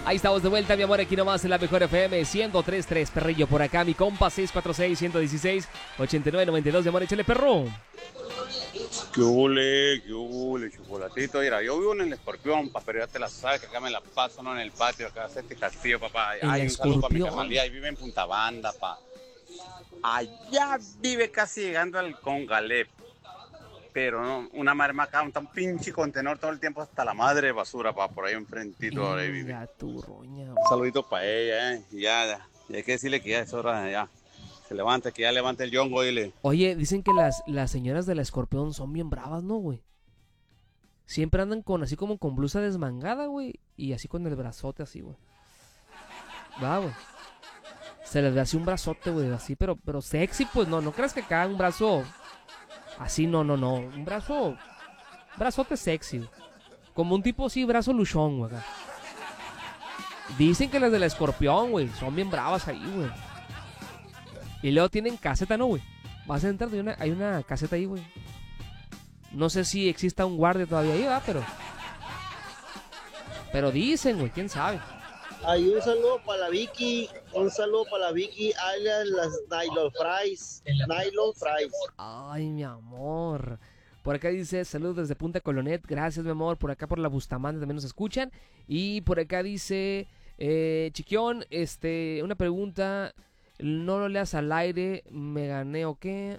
Ahí estamos de vuelta, mi amor, aquí nomás en la mejor FM 103.3, perrillo por acá, mi compa 646-116-8992, mi amor, échale perro. Qué hule, chocolatito. Mira, yo vivo en el Escorpión, pero ya te la sabes que acá me la paso, ¿no? En el patio, acá en este castillo, papá. Ay, un saludo para mi carnalía, ahí vive en Punta Banda, pa. Allá vive casi llegando al Congalep. Pero no, una marmaca, un tan pinche contenedor todo el tiempo hasta la madre de basura, pa, por ahí enfrentito, ahí vive. Un saludito para ella, y ya hay que decirle que ya es hora, ya. Se levanta, que ya levante el yongo, dile. Oye, dicen que las señoras de la Escorpión son bien bravas, ¿no, güey? Siempre andan así como con blusa desmangada, güey, y así con el brazote así, güey. Va, güey. Se les ve así un brazote, güey, así, pero sexy, pues, no creas que acá un brazo así, no. Un brazote sexy, güey. Como un tipo así, brazo luchón, güey, acá. Dicen que las de la Escorpión, güey, son bien bravas ahí, güey. Y luego tienen caseta, ¿no, güey? Vas a entrar, hay una caseta ahí, güey. No sé si exista un guardia todavía ahí, ¿verdad? Pero dicen, güey, quién sabe. Hay un saludo para la Vicky, alias las Nylon Fries. Ay, mi amor. Por acá dice, saludos desde Punta Colonet, gracias, mi amor. Por acá por la Bustamante también nos escuchan. Y por acá dice, Chiquión, una pregunta... No lo leas al aire, me gané o qué.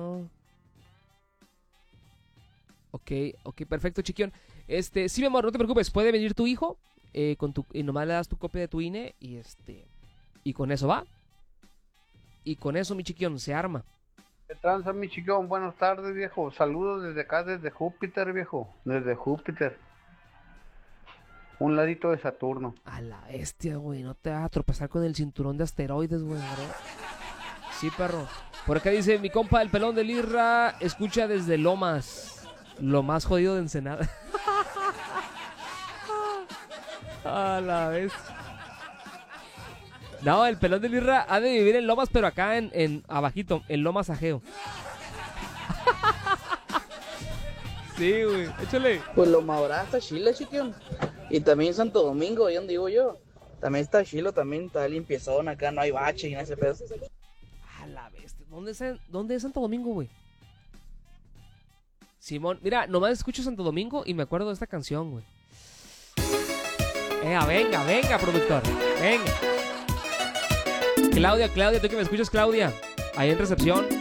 Ok, perfecto, Chiquión. Sí, mi amor, no te preocupes, puede venir tu hijo y nomás le das tu copia de tu INE y con eso va. Y con eso, mi Chiquión, se arma. ¿Qué tranza, mi Chiquión? Buenas tardes, viejo. Saludos desde acá, desde Júpiter, viejo. Desde Júpiter. Un ladito de Saturno. A la bestia, güey. No te vas a tropezar con el cinturón de asteroides, güey. Sí, perro. Por acá dice mi compa el pelón del Irra. Escucha desde Lomas. Lo más jodido de Ensenada. A la bestia. No, el pelón del Irra ha de vivir en Lomas, pero acá en abajito, en Lomas Ajeo. Sí, güey. Échale. Pues Loma Dorada está chila, Chiquión. Y también Santo Domingo, ahí donde digo yo. También está chilo, también está limpiezón, acá no hay bache y no ese pedo. A la bestia. ¿Dónde es Santo Domingo, güey? Simón, mira, nomás escucho Santo Domingo y me acuerdo de esta canción, güey. Venga, productor. Venga. Claudia, tú que me escuchas, Claudia. Ahí en recepción.